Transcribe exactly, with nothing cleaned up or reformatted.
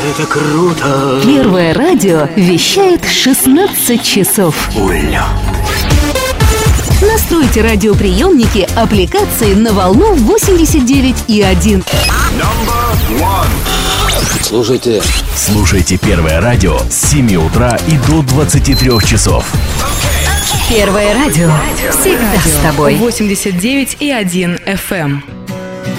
это круто! Первое радио вещает шестнадцать часов. Уля! Настройте радиоприемники аппликации на волну восемьдесят девять и один. Слушайте. Слушайте Первое радио с семи утра и до двадцати трёх часов. Первое радио. Всегда с тобой. восемьдесят девять и один эф эм.